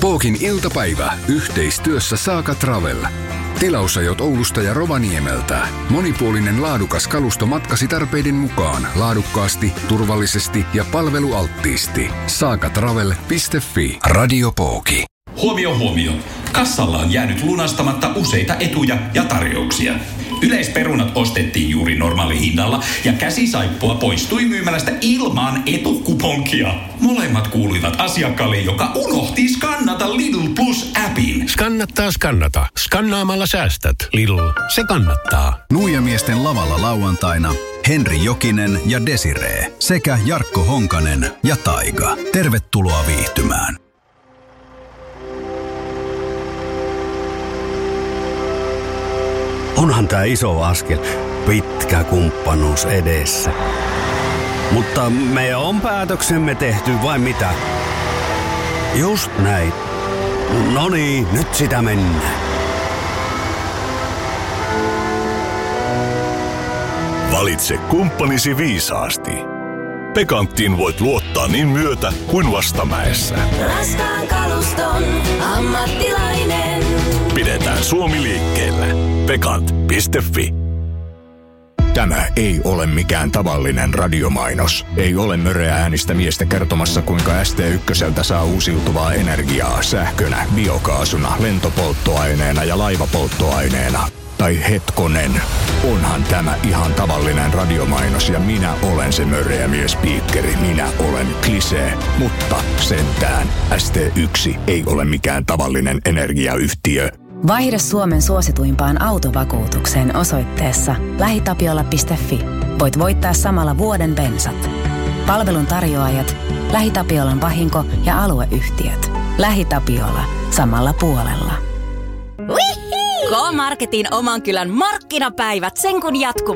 Pookin iltapäivä yhteistyössä Saaka Travel. Tilausajot Oulusta ja Rovaniemeltä. Monipuolinen laadukas kalusto matkasi tarpeiden mukaan. Laadukkaasti, turvallisesti ja palvelualttiisti. Saakatravel.fi. Radio Pooki. Huomio, huomio. Kassalla on jäänyt lunastamatta useita etuja ja tarjouksia. Yleisperunat ostettiin juuri normaalihinnalla ja käsisaippua poistui myymälästä ilman etukuponkia. Molemmat kuuluivat asiakkaalle, joka unohti skannata Lidl Plus-appin. Skannata. Skannaamalla säästät. Lidl, se kannattaa. Nuijamiesten lavalla lauantaina Henri Jokinen ja Desiree sekä Jarkko Honkanen ja Taiga. Tervetuloa viihtymään. Onhan tää iso askel. Pitkä kumppanuus edessä. Mutta me on päätöksemme tehty vai mitä? Just näin. Noniin, nyt sitä mennään. Valitse kumppanisi viisaasti. Pekanttiin voit luottaa niin myötä kuin vastamäessä. Raskaan kaluston ammattilainen. Pidetään Suomi liikkeellä. Pekant.fi. Tämä ei ole mikään tavallinen radiomainos. Ei ole möreä äänistä miestä kertomassa, kuinka ST1 saa uusiutuvaa energiaa sähkönä, biokaasuna, lentopolttoaineena ja laivapolttoaineena. Tai hetkonen, onhan tämä ihan tavallinen radiomainos ja minä olen se möreä miespiikkeri. Minä olen Klisee, mutta sentään ST1 ei ole mikään tavallinen energiayhtiö. Vaihda Suomen suosituimpaan autovakuutukseen osoitteessa lähitapiola.fi. Voit voittaa samalla vuoden bensat. Palvelun tarjoajat, LähiTapiolan vahinko- ja alueyhtiöt. LähiTapiola. Samalla puolella. K-Marketin oman kylän markkinapäivät sen kun jatkuu.